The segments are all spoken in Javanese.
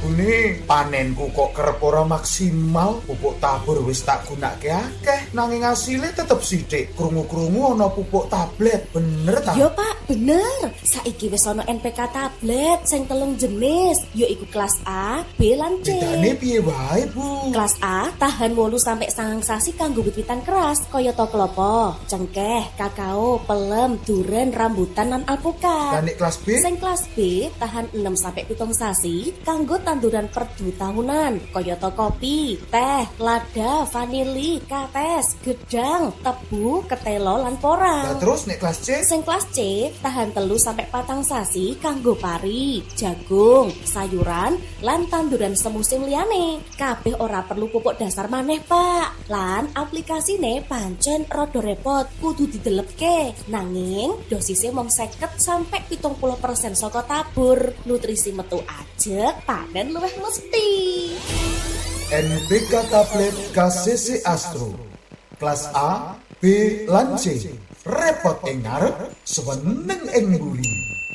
Jabune panenku kok kerep ora maksimal. Pupuk tabur wis tak gunakake akeh, nanging asile tetep sithik. Krungu-krungu ana pupuk tablet, bener ta? Yo Pak, bener. Saiki wis ana NPK tablet sing 3 jenis, yaiku kelas A, B lan C. Bedane piye wae, Bu? Kelas A tahan 8 sampai 9 sasi kanggo wit-witan keras kaya to klopo, cengkeh, kakao, pelem, duren, rambutan lan alpukat. Lah nek kelas B? Sing kelas B tahan 6 sampai 7 sasi kanggo tanduran per 2 tahunan kaya to kopi, teh, lada, vanili, kates, gedang, tebu, ketelo lan porang. Lah terus nek kelas C? Sing kelas C tahan 3 sampai 4 sasi kanggo pari, jagung, sayuran lan tanduran semusim liyane. Kabeh ora perlu pupuk dasar maneh, Pak. Lan aplikasine pancen rada repot, kudu didelepke. Nanging dosisnya mung 50 sampai 70% saka tabur. Nutrisi metu ajeg, panen luwih mesti. NPK tablet KCC Astro. Kelas A, B lan C. Repot ing ngarep, seneng ing mburi.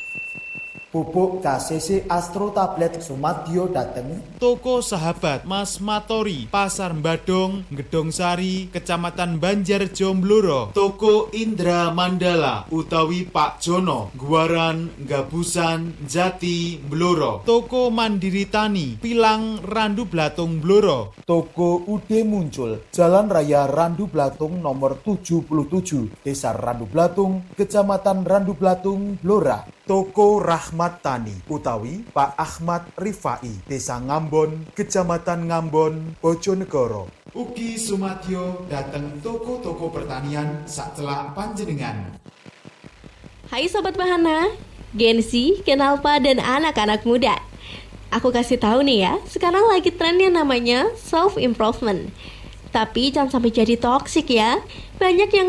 Pupuk KCC Astro Tablet Sumadyo dateng Toko Sahabat Mas Matori, Pasar Mbadong, Gedong Sari, Kecamatan Banjarjo Blora. Toko Indra Mandala utawi Pak Jono, Guaran, Gabusan, Jati, Blora. Toko Mandiri Tani, Pilang, Randu Blatung, Blora. Toko Ude Muncul, Jalan Raya Randu Blatung nomor 77, Desa Randu Blatung, Kecamatan Randu Blatung, Blora. Toko Rahmat Tani utawi Pak Ahmad Rifai, Desa Ngambon, Kecamatan Ngambon, Bojonegoro. Ugi Sumadyo dateng toko-toko pertanian sacelak panjenengan. Hai Sobat Bahana, Gen Z, Kenalpa, dan anak-anak muda. Aku kasih tahu nih ya, sekarang lagi trennya namanya self-improvement. Tapi jangan sampai jadi toxic ya. Banyak yang